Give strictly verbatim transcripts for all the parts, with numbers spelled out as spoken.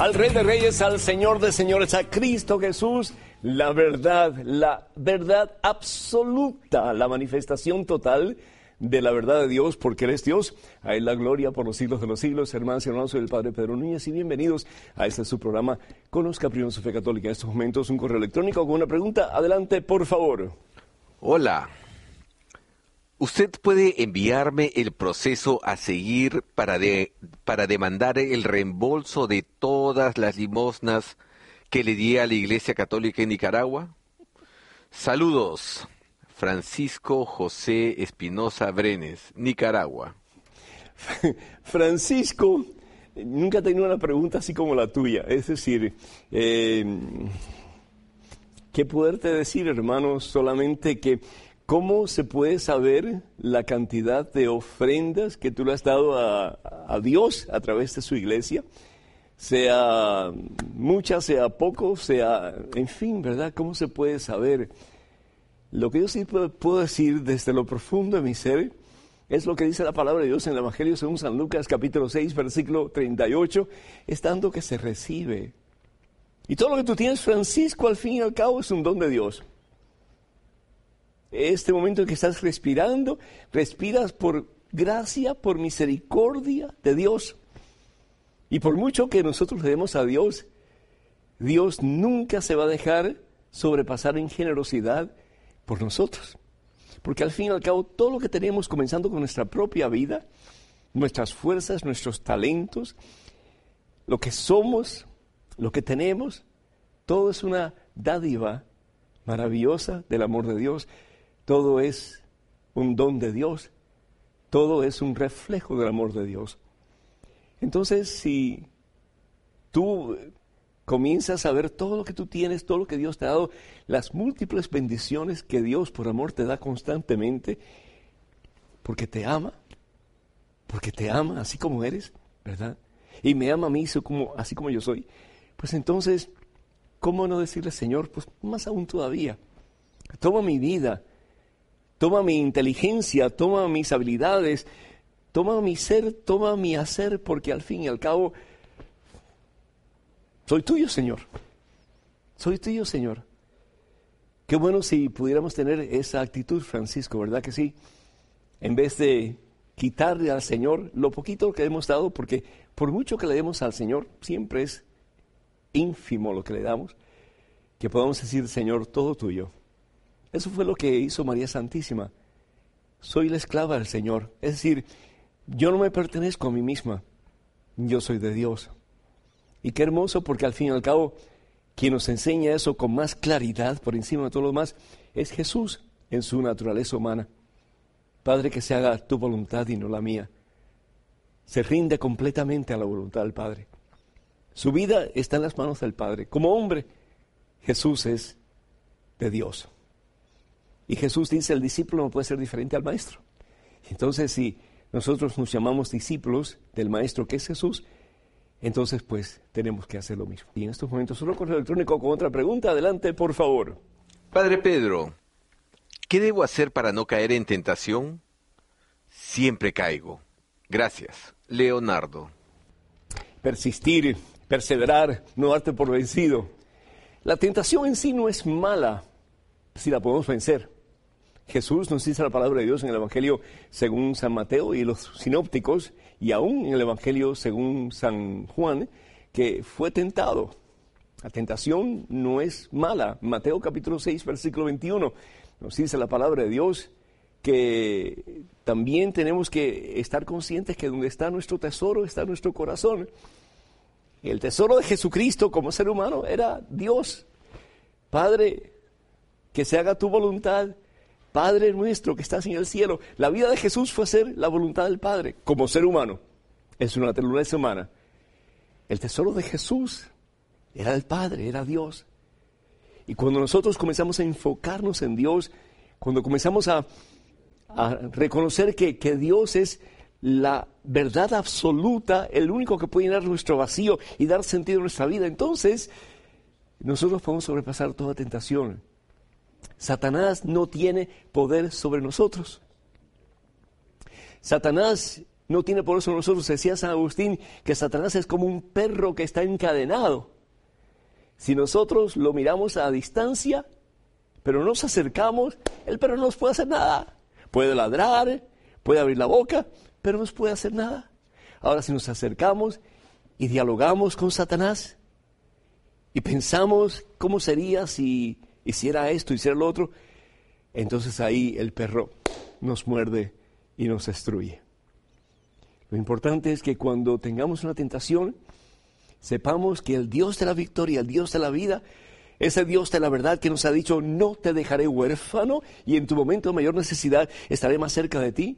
Al Rey de Reyes, al Señor de Señores, a Cristo Jesús, la verdad, la verdad absoluta, la manifestación total de la verdad de Dios, porque Él es Dios. A Él la gloria por los siglos de los siglos. Hermanos y hermanos, soy el Padre Pedro Núñez y bienvenidos a este su programa Conozca Primero su Fe Católica. En estos momentos un correo electrónico con una pregunta. Adelante, por favor. Hola. ¿Usted puede enviarme el proceso a seguir para, de, para demandar el reembolso de todas las limosnas que le di a la Iglesia Católica en Nicaragua? Saludos. Francisco José Espinosa Brenes, Nicaragua. Francisco, nunca he tenido una pregunta así como la tuya. Es decir, eh, ¿qué poderte decir, hermano? Solamente que, ¿cómo se puede saber la cantidad de ofrendas que tú le has dado a, a Dios a través de su iglesia? Sea mucha, sea poco, sea, en fin, ¿verdad? ¿Cómo se puede saber? Lo que yo sí puedo decir desde lo profundo de mi ser es lo que dice la palabra de Dios en el Evangelio según San Lucas, capítulo seis, versículo treinta y ocho, es dando que se recibe. Y todo lo que tú tienes, Francisco, al fin y al cabo es un don de Dios. Este momento en que estás respirando, respiras por gracia, por misericordia de Dios. Y por mucho que nosotros le demos a Dios, Dios nunca se va a dejar sobrepasar en generosidad por nosotros. Porque al fin y al cabo, todo lo que tenemos, comenzando con nuestra propia vida, nuestras fuerzas, nuestros talentos, lo que somos, lo que tenemos, todo es una dádiva maravillosa del amor de Dios. Todo es un don de Dios. Todo es un reflejo del amor de Dios. Entonces, si tú comienzas a ver todo lo que tú tienes, todo lo que Dios te ha dado, las múltiples bendiciones que Dios por amor te da constantemente, porque te ama, porque te ama así como eres, ¿verdad? Y me ama a mí como, así como yo soy. Pues entonces, ¿cómo no decirle, Señor? Pues más aún todavía, toma mi vida, toma mi inteligencia, toma mis habilidades, toma mi ser, toma mi hacer, porque al fin y al cabo, soy tuyo, Señor. Soy tuyo, Señor. Qué bueno si pudiéramos tener esa actitud, Francisco, ¿verdad que sí? En vez de quitarle al Señor lo poquito que le hemos dado, porque por mucho que le demos al Señor, siempre es ínfimo lo que le damos, que podamos decir, Señor, todo tuyo. Eso fue lo que hizo María Santísima. Soy la esclava del Señor. Es decir, yo no me pertenezco a mí misma. Yo soy de Dios. Y qué hermoso, porque al fin y al cabo, quien nos enseña eso con más claridad por encima de todo lo demás, es Jesús en su naturaleza humana. Padre, que se haga tu voluntad y no la mía. Se rinde completamente a la voluntad del Padre. Su vida está en las manos del Padre. Como hombre, Jesús es de Dios. Y Jesús dice, el discípulo no puede ser diferente al maestro. Entonces, si nosotros nos llamamos discípulos del maestro que es Jesús, entonces pues tenemos que hacer lo mismo. Y en estos momentos, solo correo electrónico con otra pregunta. Adelante, por favor. Padre Pedro, ¿qué debo hacer para no caer en tentación? Siempre caigo. Gracias. Leonardo. Persistir, perseverar, no darte por vencido. La tentación en sí no es mala si la podemos vencer. Jesús nos dice la palabra de Dios en el Evangelio según San Mateo y los sinópticos, y aún en el Evangelio según San Juan, que fue tentado. La tentación no es mala. Mateo capítulo seis, versículo veintiuno, nos dice la palabra de Dios que también tenemos que estar conscientes que donde está nuestro tesoro está nuestro corazón. El tesoro de Jesucristo como ser humano era Dios. Padre, que se haga tu voluntad. Padre nuestro que estás en el cielo. La vida de Jesús fue hacer la voluntad del Padre como ser humano, en su naturaleza humana. El tesoro de Jesús era el Padre, era Dios. Y cuando nosotros comenzamos a enfocarnos en Dios, cuando comenzamos a, a reconocer que, que Dios es la verdad absoluta, el único que puede llenar nuestro vacío y dar sentido a nuestra vida, entonces nosotros podemos sobrepasar toda tentación. Satanás no tiene poder sobre nosotros. Satanás no tiene poder sobre nosotros. Decía San Agustín que Satanás es como un perro que está encadenado. Si nosotros lo miramos a distancia, pero nos acercamos, el perro no nos puede hacer nada. Puede ladrar, puede abrir la boca, pero no nos puede hacer nada. Ahora, si nos acercamos y dialogamos con Satanás y pensamos cómo sería si hiciera esto, hiciera lo otro, entonces ahí el perro nos muerde y nos destruye. Lo importante es que cuando tengamos una tentación, sepamos que el Dios de la victoria, el Dios de la vida, es el Dios de la verdad que nos ha dicho, no te dejaré huérfano y en tu momento de mayor necesidad estaré más cerca de ti.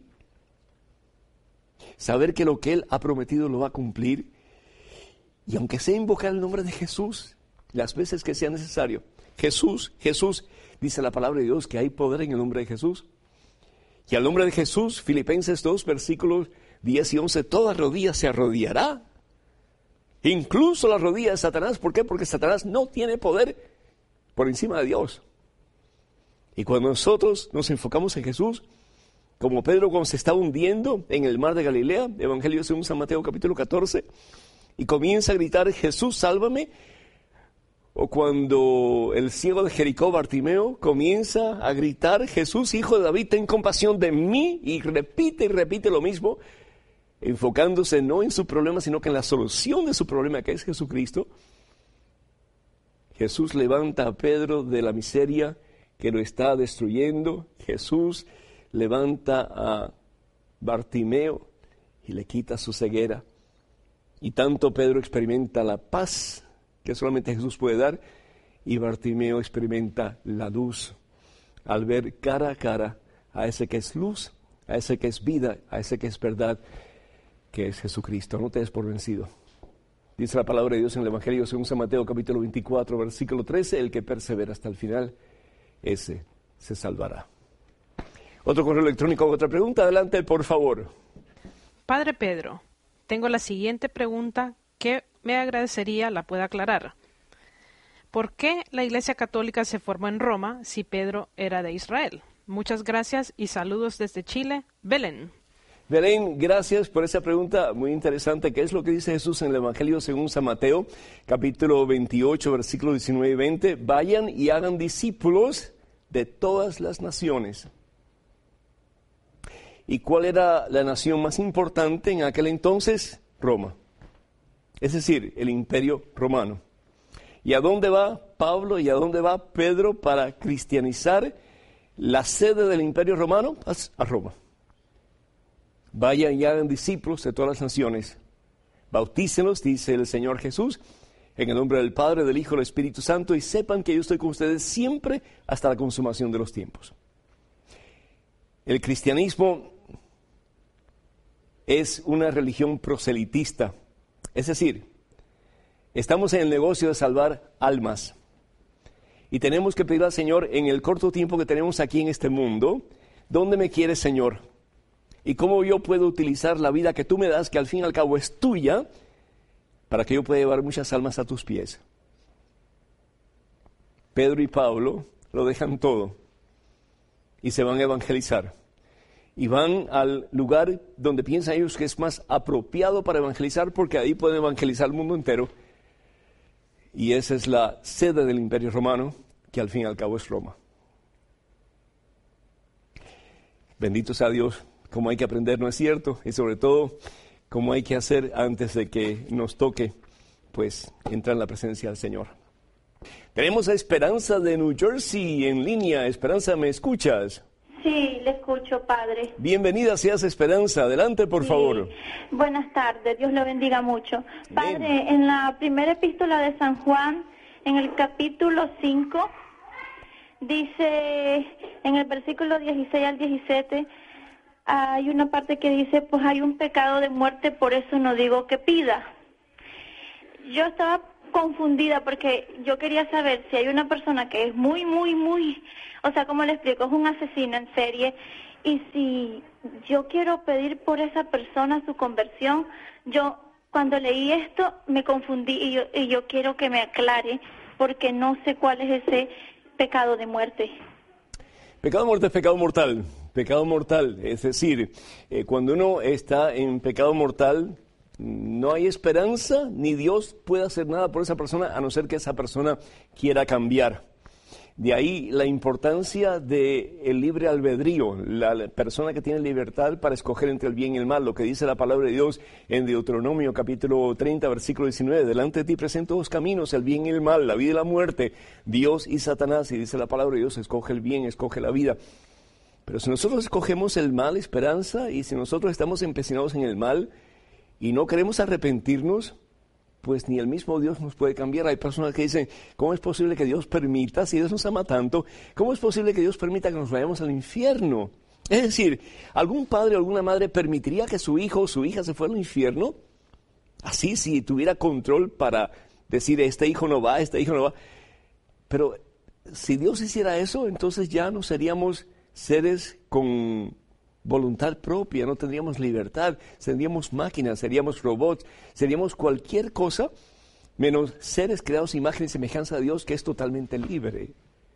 Saber que lo que Él ha prometido lo va a cumplir. Y aunque sea invocar el nombre de Jesús, las veces que sea necesario. Jesús, Jesús, dice la palabra de Dios que hay poder en el nombre de Jesús. Y al nombre de Jesús, Filipenses dos, versículos diez y once, toda rodilla se arrodillará. Incluso la rodilla de Satanás. ¿Por qué? Porque Satanás no tiene poder por encima de Dios. Y cuando nosotros nos enfocamos en Jesús, como Pedro cuando se está hundiendo en el mar de Galilea, Evangelio según San Mateo capítulo catorce, y comienza a gritar, Jesús, sálvame. O cuando el ciego de Jericó, Bartimeo, comienza a gritar, Jesús, hijo de David, ten compasión de mí, y repite y repite lo mismo, enfocándose no en su problema, sino que en la solución de su problema, que es Jesucristo. Jesús levanta a Pedro de la miseria que lo está destruyendo. Jesús levanta a Bartimeo y le quita su ceguera. Y tanto Pedro experimenta la paz que solamente Jesús puede dar, y Bartimeo experimenta la luz al ver cara a cara a ese que es luz, a ese que es vida, a ese que es verdad, que es Jesucristo. No te des por vencido. Dice la palabra de Dios en el Evangelio según San Mateo capítulo veinticuatro, versículo trece, el que persevera hasta el final, ese se salvará. Otro correo electrónico, otra pregunta, adelante por favor. Padre Pedro, tengo la siguiente pregunta que me agradecería la pueda aclarar. ¿Por qué la Iglesia Católica se formó en Roma si Pedro era de Israel? Muchas gracias y saludos desde Chile, Belén. Belén, gracias por esa pregunta muy interesante. ¿Qué es lo que dice Jesús en el Evangelio según San Mateo, capítulo veintiocho, versículos diecinueve y veinte? Vayan y hagan discípulos de todas las naciones. ¿Y cuál era la nación más importante en aquel entonces? Roma. Es decir, el Imperio Romano. ¿Y a dónde va Pablo y a dónde va Pedro para cristianizar la sede del Imperio Romano? A Roma. Vayan y hagan discípulos de todas las naciones. Bautícenlos, dice el Señor Jesús, en el nombre del Padre, del Hijo y del Espíritu Santo, y sepan que yo estoy con ustedes siempre hasta la consumación de los tiempos. El cristianismo es una religión proselitista. Es decir, estamos en el negocio de salvar almas. Y tenemos que pedir al Señor, en el corto tiempo que tenemos aquí en este mundo, ¿dónde me quieres, Señor? ¿Y cómo yo puedo utilizar la vida que tú me das, que al fin y al cabo es tuya, para que yo pueda llevar muchas almas a tus pies? Pedro y Pablo lo dejan todo y se van a evangelizar. Y van al lugar donde piensan ellos que es más apropiado para evangelizar, porque ahí pueden evangelizar el mundo entero. Y esa es la sede del Imperio Romano, que al fin y al cabo es Roma. Bendito sea Dios, cómo hay que aprender, ¿no es cierto? Y sobre todo, cómo hay que hacer antes de que nos toque, pues, entrar en la presencia del Señor. Tenemos a Esperanza de New Jersey en línea. Esperanza, ¿me escuchas? Sí, le escucho, padre. Bienvenida seas, Esperanza. Adelante, por sí. favor. Buenas tardes, Dios lo bendiga mucho. Padre, Bien. En la primera epístola de San Juan, en el capítulo cinco, dice, en el versículo dieciséis al diecisiete, hay una parte que dice, pues hay un pecado de muerte, por eso no digo que pida. Yo estaba confundida porque yo quería saber si hay una persona que es muy, muy, muy, o sea, ¿cómo le explico? Es un asesino en serie, y si yo quiero pedir por esa persona su conversión, yo cuando leí esto me confundí y yo, y yo quiero que me aclare porque no sé cuál es ese pecado de muerte. Pecado de muerte es pecado mortal. Pecado mortal, es decir, eh, cuando uno está en pecado mortal, no hay esperanza, ni Dios puede hacer nada por esa persona, a no ser que esa persona quiera cambiar. De ahí la importancia del libre albedrío, la persona que tiene libertad para escoger entre el bien y el mal, lo que dice la palabra de Dios en Deuteronomio capítulo treinta, versículo diecinueve, delante de ti presento dos caminos, el bien y el mal, la vida y la muerte, Dios y Satanás, y dice la palabra de Dios, escoge el bien, escoge la vida. Pero si nosotros escogemos el mal, esperanza, y si nosotros estamos empecinados en el mal y no queremos arrepentirnos, pues ni el mismo Dios nos puede cambiar. Hay personas que dicen, ¿cómo es posible que Dios permita, si Dios nos ama tanto, cómo es posible que Dios permita que nos vayamos al infierno? Es decir, ¿algún padre o alguna madre permitiría que su hijo o su hija se fuera al infierno? Así, si tuviera control para decir, este hijo no va, este hijo no va. Pero si Dios hiciera eso, entonces ya no seríamos seres con voluntad propia, no tendríamos libertad, seríamos máquinas, seríamos robots, seríamos cualquier cosa menos seres creados a imagen y semejanza de Dios, que es totalmente libre.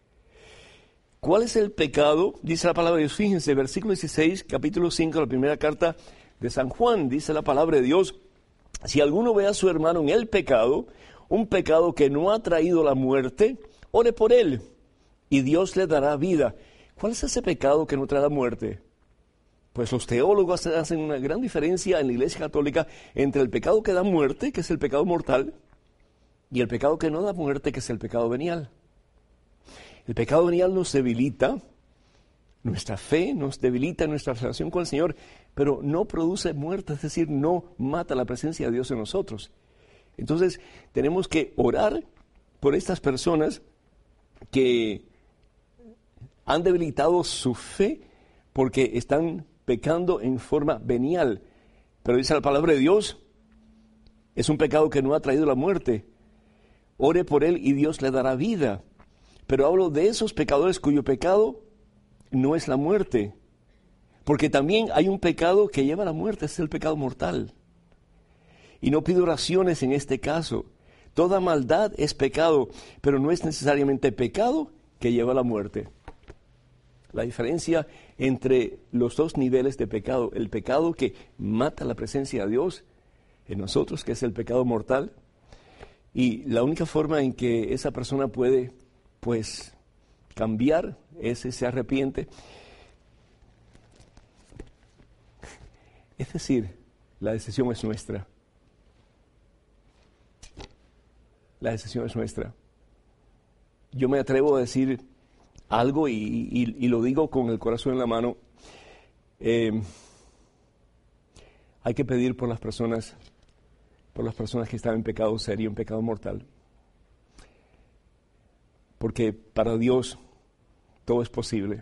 ¿Cuál es el pecado? Dice la palabra de Dios, fíjense, versículo dieciséis, capítulo cinco, la primera carta de San Juan, dice la palabra de Dios, si alguno ve a su hermano en el pecado, un pecado que no ha traído la muerte, ore por él y Dios le dará vida. ¿Cuál es ese pecado que no trae la muerte? Pues los teólogos hacen una gran diferencia en la Iglesia Católica entre el pecado que da muerte, que es el pecado mortal, y el pecado que no da muerte, que es el pecado venial. El pecado venial nos debilita, nuestra fe nos debilita, nuestra relación con el Señor, pero no produce muerte, es decir, no mata la presencia de Dios en nosotros. Entonces, tenemos que orar por estas personas que han debilitado su fe porque están pecando en forma venial. Pero dice la palabra de Dios, es un pecado que no ha traído la muerte. Ore por él y Dios le dará vida. Pero hablo de esos pecadores cuyo pecado no es la muerte. Porque también hay un pecado que lleva a la muerte, es el pecado mortal. Y no pido oraciones en este caso. Toda maldad es pecado, pero no es necesariamente pecado que lleva a la muerte. La diferencia entre los dos niveles de pecado, el pecado que mata la presencia de Dios en nosotros, que es el pecado mortal, y la única forma en que esa persona puede, pues, cambiar es si se arrepiente. Es decir, la decisión es nuestra. La decisión es nuestra. Yo me atrevo a decir algo y, y, y lo digo con el corazón en la mano. Eh, hay que pedir por las personas, por las personas que están en pecado serio, en pecado mortal. Porque para Dios todo es posible.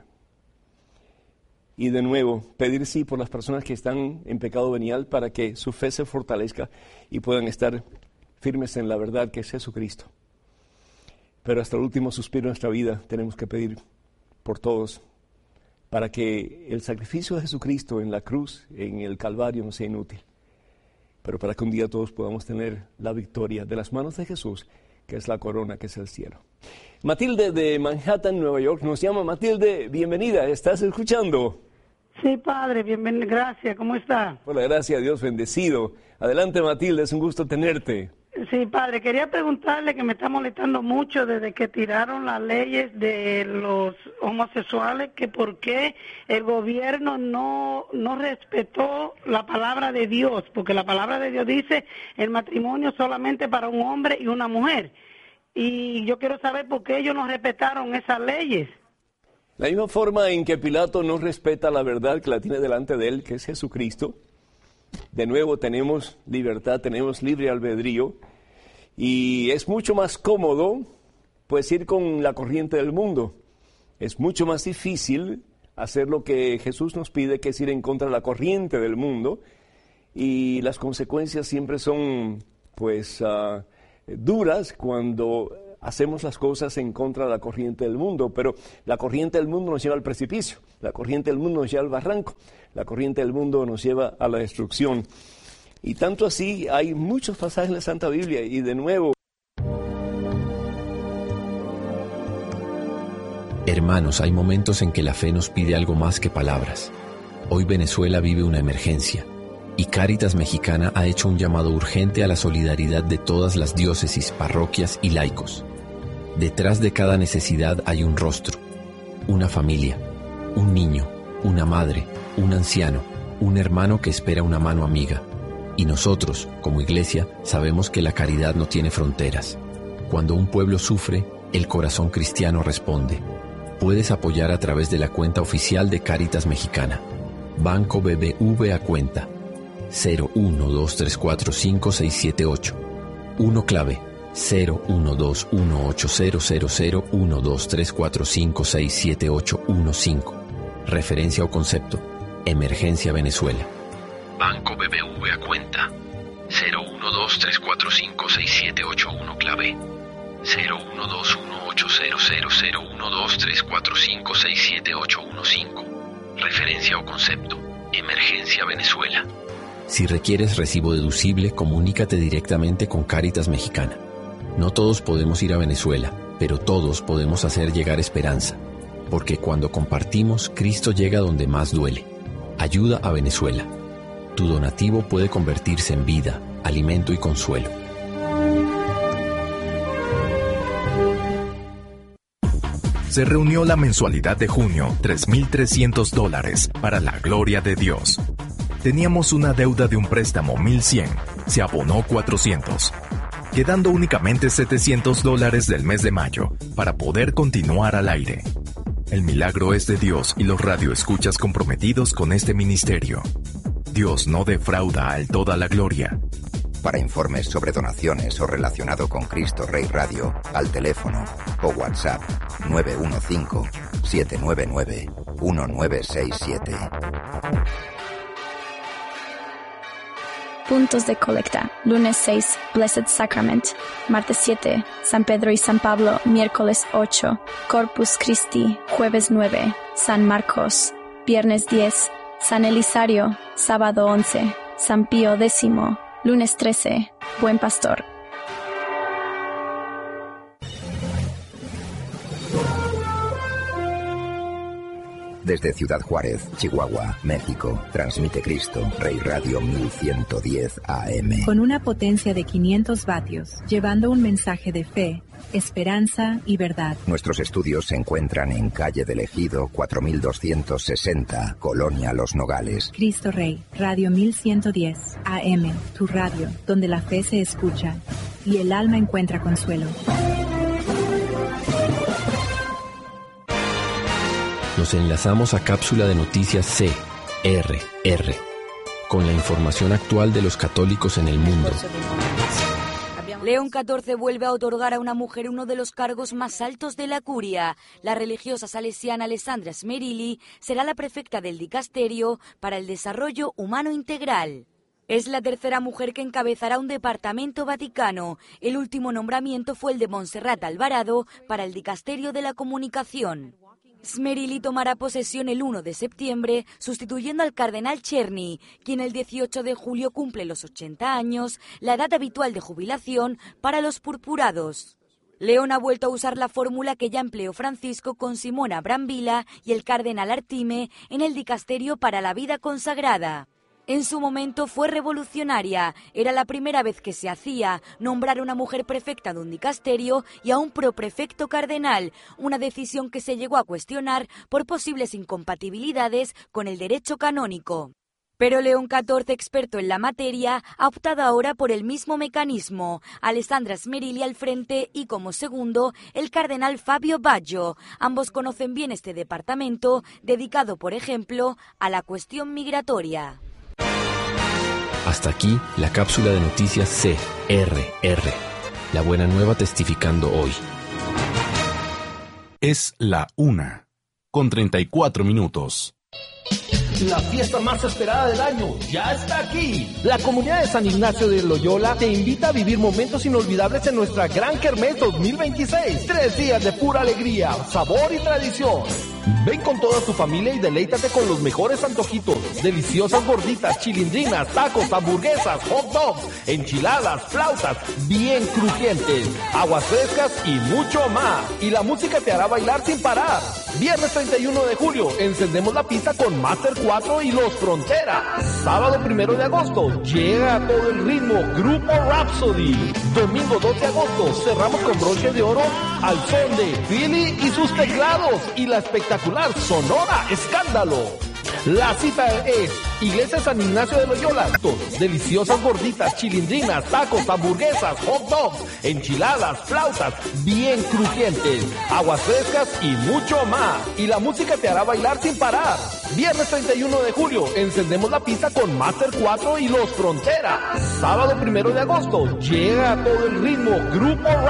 Y de nuevo, pedir sí por las personas que están en pecado venial para que su fe se fortalezca y puedan estar firmes en la verdad que es Jesucristo. Pero hasta el último suspiro de nuestra vida tenemos que pedir por todos para que el sacrificio de Jesucristo en la cruz, en el Calvario, no sea inútil. Pero para que un día todos podamos tener la victoria de las manos de Jesús, que es la corona, que es el cielo. Matilde de Manhattan, Nueva York, nos llama. Matilde, bienvenida, ¿estás escuchando? Sí, padre, bienvenido, gracias, ¿cómo está? Por la gracia de Dios, bendecido. Adelante, Matilde, es un gusto tenerte. Sí, padre, quería preguntarle que me está molestando mucho desde que tiraron las leyes de los homosexuales, que por qué el gobierno no, no respetó la palabra de Dios, porque la palabra de Dios dice el matrimonio solamente para un hombre y una mujer. Y yo quiero saber por qué ellos no respetaron esas leyes. La misma forma en que Pilato no respeta la verdad que la tiene delante de él, que es Jesucristo. De nuevo tenemos libertad, tenemos libre albedrío y es mucho más cómodo pues ir con la corriente del mundo. Es mucho más difícil hacer lo que Jesús nos pide, que es ir en contra de la corriente del mundo, y las consecuencias siempre son pues uh, duras cuando hacemos las cosas en contra de la corriente del mundo, pero la corriente del mundo nos lleva al precipicio, la corriente del mundo nos lleva al barranco, la corriente del mundo nos lleva a la destrucción. Y tanto así, hay muchos pasajes en la Santa Biblia, y de nuevo, Hermanos, hay momentos en que la fe nos pide algo más que palabras. Hoy Venezuela vive una emergencia y Cáritas Mexicana ha hecho un llamado urgente a la solidaridad de todas las diócesis, parroquias y laicos. Detrás de cada necesidad hay un rostro, una familia, un niño, una madre, un anciano, un hermano que espera una mano amiga. Y nosotros, como iglesia, sabemos que la caridad no tiene fronteras. Cuando un pueblo sufre, el corazón cristiano responde. Puedes apoyar a través de la cuenta oficial de Cáritas Mexicana. Banco B B V a cuenta cero uno dos tres cuatro cinco seis siete ocho. uno clave cero uno dos uno ocho cero cero cero uno dos tres cuatro cinco seis siete ocho uno cinco. Referencia o concepto: Emergencia Venezuela. Banco B B V a cuenta cero uno dos tres cuatro cinco seis siete ocho uno clave cero uno dos uno ocho cero cero cero uno dos tres cuatro cinco seis siete ocho uno cinco. Referencia o concepto: Emergencia Venezuela. Si requieres recibo deducible, comunícate directamente con Cáritas Mexicana. No todos podemos ir a Venezuela, pero todos podemos hacer llegar esperanza, porque cuando compartimos, Cristo llega donde más duele. Ayuda a Venezuela. Tu donativo puede convertirse en vida, alimento y consuelo. Se reunió la mensualidad de junio, tres mil trescientos dólares, para la gloria de Dios. Teníamos una deuda de un préstamo mil cien, se abonó cuatrocientos, quedando únicamente setecientos dólares del mes de mayo para poder continuar al aire. El milagro es de Dios y los radioescuchas comprometidos con este ministerio. Dios no defrauda al toda la gloria. Para informes sobre donaciones o relacionado con Cristo Rey Radio, al teléfono o WhatsApp nueve uno cinco, siete nueve nueve, uno nueve seis siete. Puntos de colecta. Lunes seis, Blessed Sacrament. Martes siete, San Pedro y San Pablo. Miércoles ocho, Corpus Christi. Jueves nueve, San Marcos. Viernes diez, San Elisario. Sábado once, San Pío X. Lunes trece, Buen Pastor. Desde Ciudad Juárez, Chihuahua, México, transmite Cristo Rey Radio mil ciento diez A M. Con una potencia de quinientos vatios, llevando un mensaje de fe, esperanza y verdad. Nuestros estudios se encuentran en calle del Ejido cuatro mil doscientos sesenta, Colonia Los Nogales. Cristo Rey, Radio mil ciento diez A M, tu radio, donde la fe se escucha y el alma encuentra consuelo. Nos enlazamos a Cápsula de Noticias C R R, con la información actual de los católicos en el mundo. León catorce vuelve a otorgar a una mujer uno de los cargos más altos de la curia. La religiosa salesiana Alessandra Smerilli será la prefecta del dicasterio para el desarrollo humano integral. Es la tercera mujer que encabezará un departamento vaticano. El último nombramiento fue el de Montserrat Alvarado para el dicasterio de la comunicación. Smerilli tomará posesión el uno de septiembre, sustituyendo al cardenal Czerny, quien el dieciocho de julio cumple los ochenta años, la edad habitual de jubilación para los purpurados. León ha vuelto a usar la fórmula que ya empleó Francisco con Simona Brambilla y el cardenal Artime en el dicasterio para la vida consagrada. En su momento fue revolucionaria. Era la primera vez que se hacía nombrar a una mujer prefecta de un dicasterio y a un proprefecto cardenal, una decisión que se llegó a cuestionar por posibles incompatibilidades con el derecho canónico. Pero León catorce, experto en la materia, ha optado ahora por el mismo mecanismo. Alessandra Smerilli al frente y como segundo el cardenal Fabio Baggio. Ambos conocen bien este departamento, dedicado, por ejemplo, a la cuestión migratoria. Hasta aquí la cápsula de noticias C R R. La buena nueva testificando hoy. Es la una, con treinta y cuatro minutos. La fiesta más esperada del año ya está aquí. La comunidad de San Ignacio de Loyola te invita a vivir momentos inolvidables en nuestra Gran Kermés dos mil veintiséis. Tres días de pura alegría, sabor y tradición. Ven con toda tu familia y deleítate con los mejores antojitos, deliciosas gorditas, chilindrinas, tacos, hamburguesas, hot dogs, enchiladas, flautas, bien crujientes, aguas frescas y mucho más. Y la música te hará bailar sin parar. Viernes treinta y uno de julio, encendemos la pista con Master cuatro y Los Frontera. Sábado primero de agosto, llega a todo el ritmo Grupo Rhapsody. Domingo dos de agosto, cerramos con broche de oro al son de Philly y sus teclados y la espectacular Sonora Escándalo. La cita es Iglesia San Ignacio de Loyola. Deliciosas gorditas, chilindrinas, tacos, hamburguesas, hot dogs, enchiladas, flautas, bien crujientes, aguas frescas y mucho más. Y la música te hará bailar sin parar. Viernes treinta y uno de julio, encendemos la pista con Master cuatro y Los Frontera. Sábado primero de agosto, llega a todo el ritmo Grupo